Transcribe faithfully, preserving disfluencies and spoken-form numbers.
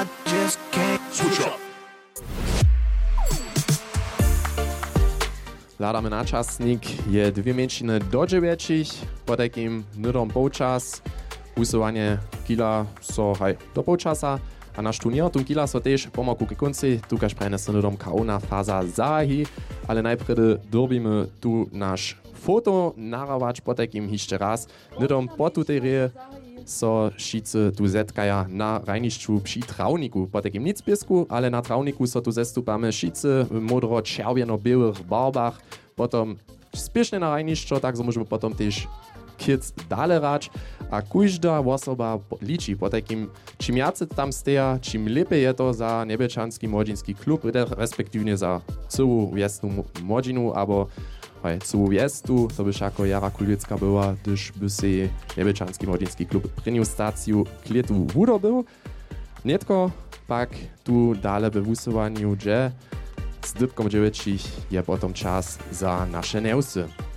I just can't switch up. Hľadáme na časník, je dwie mięciny do dziewięciu, po takim nudom polčas, usuwanie kila so haj do polčasa, a naš turnier tu kila so tež pomoku k konci, tu kaž prejne se nudom kaona faza zahi, ale najpredy dobimy tu naš foto narawać po takim jeszcze raz, nudom po tutej reje so šice tu zetkaja na rajnišću przy trawniku, po takim nic piesku, ale na trawniku so tu zestupamy šice w modro-czerwieno-białych barbach, potom spiesznie na rajnišćo, tak so możemy potom też kids dale rać, a każda osoba liczy po takim, czym jacy tam steja, czym lepiej je to za Niebieczanski młodzieński klub, respektywnie za całą wiesną młodzinu, albo hej, całą wiestu, to byś jako Jara Kulwiecka była, gdyż by się Niebieczanski młodzieński klub prynił stację klietu wudobył. Nietko pak tu dale we wusowaniu, że z dybką dziewięciu je potom czas za nasze newsy.